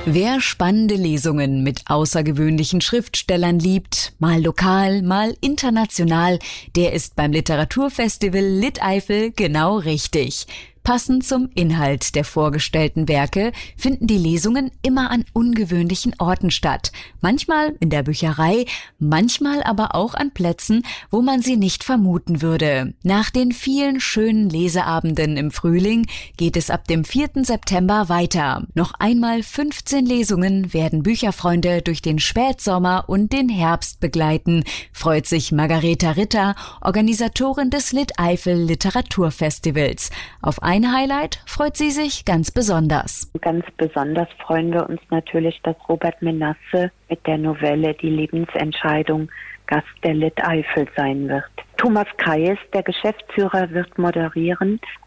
Wer spannende Lesungen mit außergewöhnlichen Schriftstellern liebt, mal lokal, mal international, der ist beim Literaturfestival Lit-Eifel genau richtig. Passend zum Inhalt der vorgestellten Werke finden die Lesungen immer an ungewöhnlichen Orten statt. Manchmal in der Bücherei, manchmal aber auch an Plätzen, wo man sie nicht vermuten würde. Nach den vielen schönen Leseabenden im Frühling geht es ab dem 4. September weiter. Noch einmal 15 Lesungen werden Bücherfreunde durch den Spätsommer und den Herbst begleiten, freut sich Margareta Ritter, Organisatorin des Lit-Eifel Literaturfestivals. Auf ein Highlight freut sie sich ganz besonders. Ganz besonders freuen wir uns natürlich, dass Robert Menasse mit der Novelle Die Lebensentscheidung Gast der Lit-Eifel sein wird. Thomas Kais, der Geschäftsführer, wird moderieren.